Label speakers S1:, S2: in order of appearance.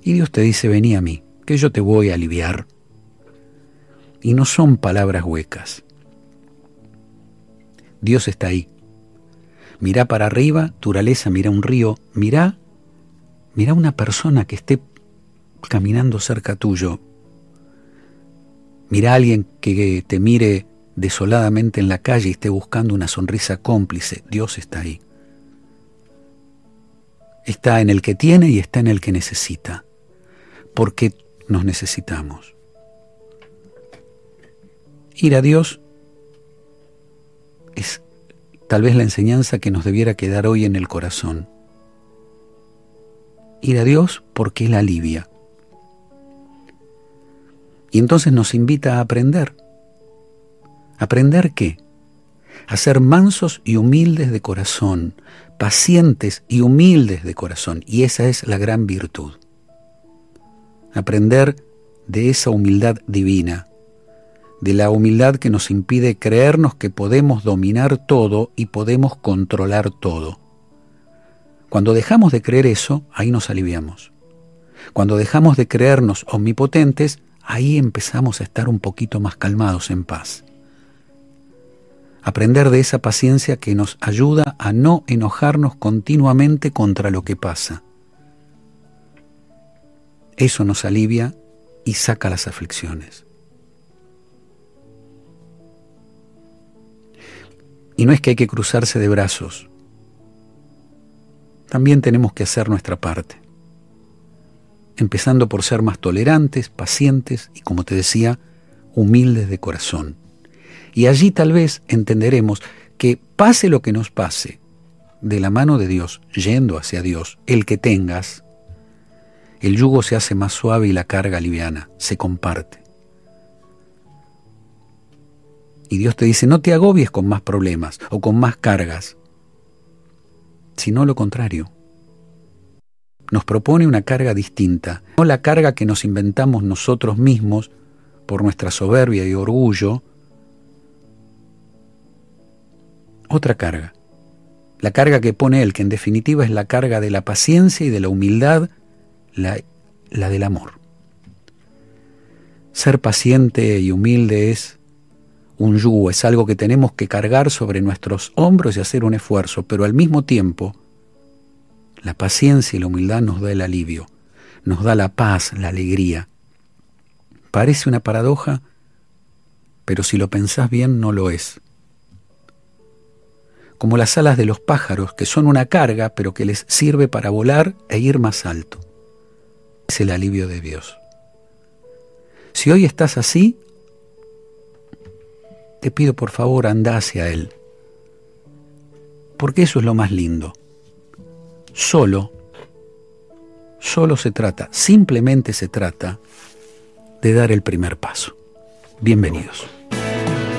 S1: Y Dios te dice, vení a mí, que yo te voy a aliviar. Y no son palabras huecas. Dios está ahí. Mirá para arriba, naturaleza, mirá un río, mirá una persona que esté caminando cerca tuyo. Mirá a alguien que te mire desoladamente en la calle y esté buscando una sonrisa cómplice. Dios está ahí. Está en el que tiene y está en el que necesita. Porque nos necesitamos. Ir a Dios es tal vez la enseñanza que nos debiera quedar hoy en el corazón. Ir a Dios porque Él alivia. Y entonces nos invita a aprender. ¿Aprender qué? A ser mansos y humildes de corazón, pacientes y humildes de corazón. Y esa es la gran virtud. Aprender de esa humildad divina, de la humildad que nos impide creernos que podemos dominar todo y podemos controlar todo. Cuando dejamos de creer eso, ahí nos aliviamos. Cuando dejamos de creernos omnipotentes, ahí empezamos a estar un poquito más calmados, en paz. Aprender de esa paciencia que nos ayuda a no enojarnos continuamente contra lo que pasa. Eso nos alivia y saca las aflicciones. Y no es que hay que cruzarse de brazos. También tenemos que hacer nuestra parte. Empezando por ser más tolerantes, pacientes y, como te decía, humildes de corazón. Y allí tal vez entenderemos que pase lo que nos pase, de la mano de Dios, yendo hacia Dios, el que tengas, el yugo se hace más suave y la carga liviana, se comparte. Y Dios te dice, no te agobies con más problemas o con más cargas, sino lo contrario. Nos propone una carga distinta, no la carga que nos inventamos nosotros mismos por nuestra soberbia y orgullo. Otra carga, la carga que pone Él, que en definitiva es la carga de la paciencia y de la humildad, la del amor. Ser paciente y humilde es un yugo, es algo que tenemos que cargar sobre nuestros hombros y hacer un esfuerzo, pero al mismo tiempo la paciencia y la humildad nos da el alivio, nos da la paz, la alegría. Parece una paradoja, pero si lo pensás bien no lo es. Como las alas de los pájaros, que son una carga, pero que les sirve para volar e ir más alto. Es el alivio de Dios. Si hoy estás así, te pido por favor anda hacia Él, porque eso es lo más lindo. Solo se trata, simplemente se trata de dar el primer paso. Bienvenidos.